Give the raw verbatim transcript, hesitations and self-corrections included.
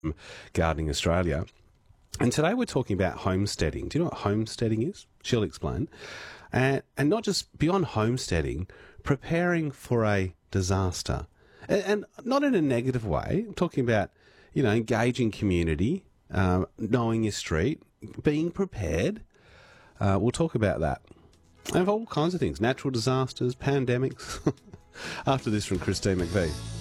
Gardening Australia. And today we're talking about homesteading. Do you know what homesteading is? She'll explain. And, and not just beyond homesteading, preparing for a disaster. And, and not in a negative way. I'm talking about, you know, engaging community, uh, knowing your street, being prepared. Uh, we'll talk about that. And all kinds of things. Natural disasters, pandemics. After this from Christine McVie.